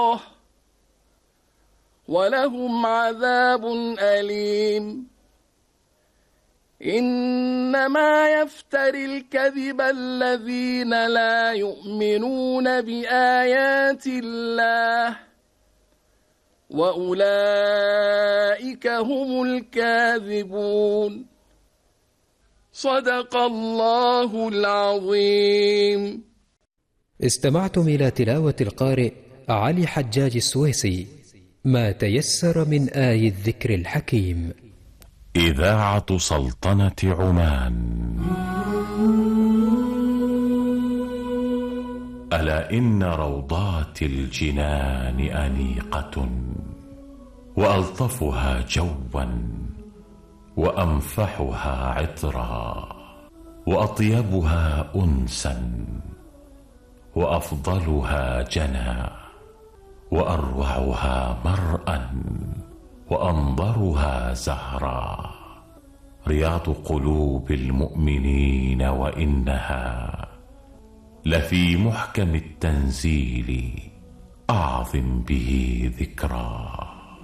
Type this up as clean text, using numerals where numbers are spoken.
ولهم عذاب أليم. إنما يفتري الكذب الذين لا يؤمنون بآيات الله وأولئك هم الكاذبون. صدق الله العظيم. استمعتم إلى تلاوة القارئ علي حجاج السويسي ما تيسر من آي الذكر الحكيم. إذاعة سلطنة عمان. ألا إن روضات الجنان أنيقة، وألطفها جوا وأنفحها عطرا، وأطيبها أنسا، وأفضلها جنى، وأروعها مرءا، وأنظرها زهرا، رياض قلوب المؤمنين، وإنها لفي محكم التنزيل أعظم به ذكرا.